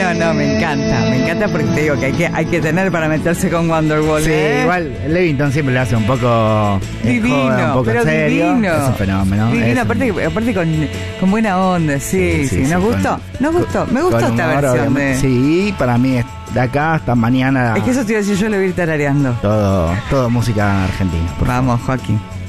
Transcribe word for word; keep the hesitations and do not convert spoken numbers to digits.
no, no, me encanta, me encanta porque te digo que hay que, hay que tener para meterse con Wonderwall. Sí, ¿eh? igual Levington siempre le hace un poco divino, joda, un poco pero serio. divino. Es un fenómeno. Divino, es aparte, un... aparte con, con buena onda, sí, sí. Sí, sí, ¿Nos sí, gustó? con, ¿Nos gustó? Me gustó esta humor, versión de... Sí, para mí es de acá hasta mañana. Es que eso te iba a decir, yo lo voy a ir tarareando. Todo, todo música argentina. Vamos, Joaquín.